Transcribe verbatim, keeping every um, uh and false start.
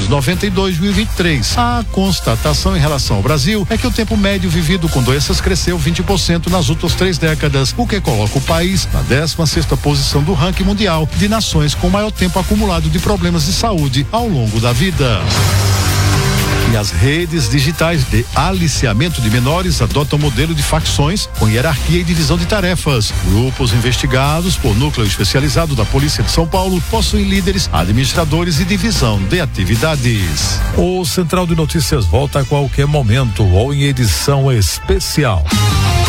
novecentos e noventa e dois vírgula vinte e três. A constatação em relação ao Brasil é que o tempo médio vivido com doenças cresceu vinte por cento nas últimas três décadas, o que coloca o país na décima sexta posição do ranking mundial de nações com maior tempo acumulado de problemas de saúde ao longo da vida. E as redes digitais de aliciamento de menores adotam modelo de facções com hierarquia e divisão de tarefas. Grupos investigados por núcleo especializado da Polícia de São Paulo possuem líderes, administradores e divisão de atividades. O Central de Notícias volta a qualquer momento ou em edição especial.